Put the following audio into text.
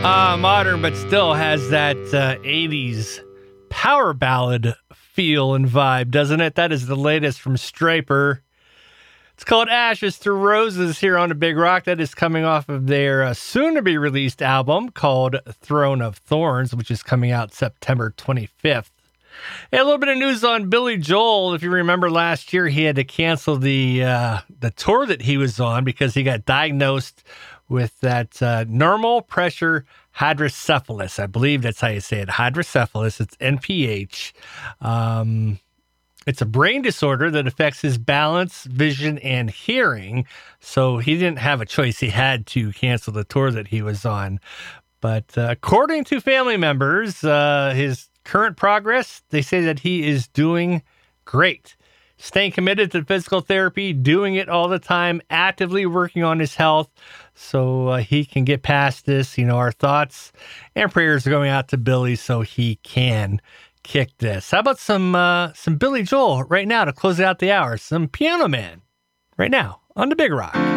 Modern, but still has that 80s power ballad feel and vibe, doesn't it? That is the latest from Stryper. It's called Ashes to Roses here on the Big Rock. That is coming off of their soon-to-be-released album called Throne of Thorns, which is coming out September 25th. And a little bit of news on Billy Joel. If you remember last year, he had to cancel the tour that he was on because he got diagnosed with that normal pressure hydrocephalus. I believe that's how you say it, hydrocephalus. It's NPH. It's a brain disorder that affects his balance, vision, and hearing. So he didn't have a choice. He had to cancel the tour that he was on. But according to family members, his current progress, they say that he is doing great. Staying committed to physical therapy, doing it all the time, actively working on his health so he can get past this. You know, our thoughts and prayers are going out to Billy so he can kick this. How about some Billy Joel right now to close out the hour? Some Piano Man right now on the Big Rock.